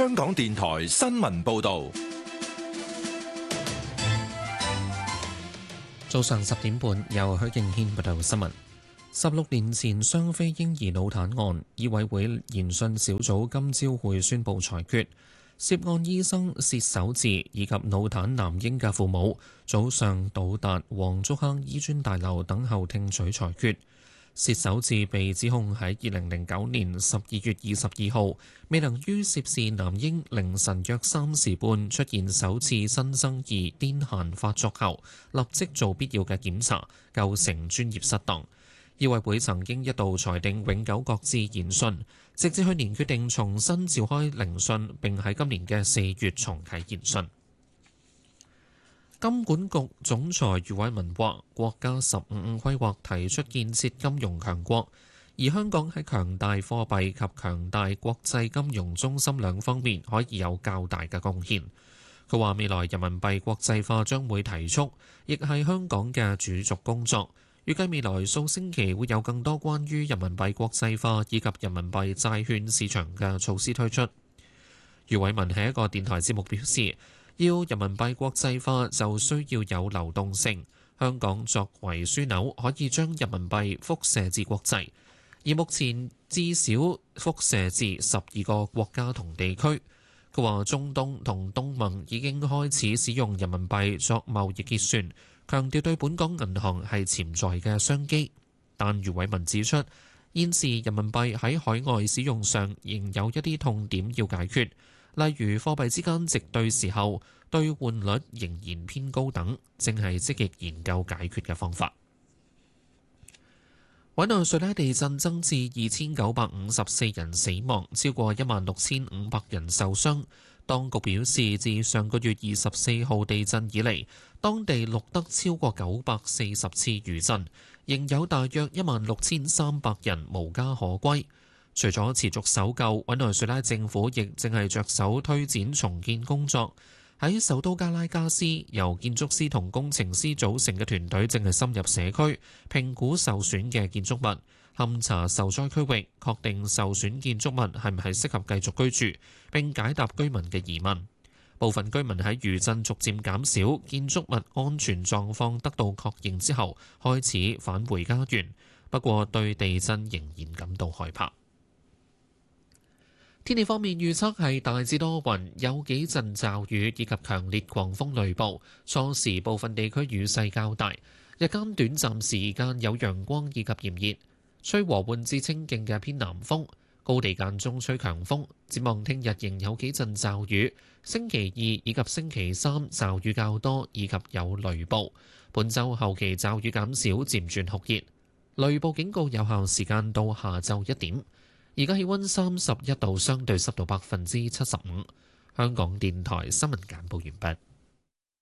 香港電台新聞報道。 早上10點半，由許敬軒報道新聞。16年前雙非嬰兒腦癱案，醫委會研訊小組今朝會宣布裁決。涉案醫生薛守志以及腦癱男嬰嘅父母早上到達黃竹坑醫專大樓等候聽取裁決。薛守志被指控喺2009年12月22號未能於涉事男嬰凌晨約3時半出現首次新生兒癲癇發作後，立即做必要嘅檢查，構成專業失當。醫委會曾經一度裁定永久擱置研訊，直至去年決定重新召開聆訊，並喺今年嘅4月重啟研訊。金管局總裁余偉文話：國家15規劃提出建設金融強國，而香港喺強大貨幣及強大國際金融中心兩方面可以有較大嘅貢獻。佢話未來人民幣國際化將會提速，亦係香港嘅主軸工作。預計未來數星期會有更多關於人民幣國際化以及人民幣債券市場嘅措施推出。余偉文喺一個電台節目表示，要人民幣國際化就需要有流動性。香港作為樞紐，可以將人民幣輻射至國際，而目前至少輻射至12個國家同地區。佢話中東同東盟已經開始使用人民幣作貿易結算，強調對本港銀行係潛在嘅商機。但余偉文指出，現時人民幣喺海外使用上仍有一啲痛點要解決，例如貨幣之間值兌時候兌換率仍然偏高等，正係積極研究解決嘅方法。委內瑞拉地震增至2954人死亡，超過16500人受傷。當局表示，自上個月24號地震以嚟，當地錄得超過940次餘震，仍有大約16300人無家可歸。除咗持續搜救，委內瑞拉政府亦正係着手推展重建工作。喺首都加拉加斯，由建築師同工程師組成嘅團隊正係深入社區，評估受損嘅建築物，勘查受災區域，確定受損建築物係唔係適合繼續居住，並解答居民嘅疑問。部分居民喺餘震逐漸減少、建築物安全狀況得到確認之後，開始返回家園。不過對地震仍然感到害怕。天氣方面預測係大致多雲，有幾陣驟雨以及強烈狂風雷暴。初時部分地區雨勢較大，日間短暫時間有陽光以及炎熱，吹和緩至清勁嘅偏南風，高地間中吹強風。展望聽日仍有幾陣驟雨，星期2以及星期3驟雨較多以及有雷暴。本週後期驟雨減少，漸轉酷熱，雷暴警告有效時間到下晝1點。而家氣溫31度，相對濕度75%。香港電台新聞簡報完畢。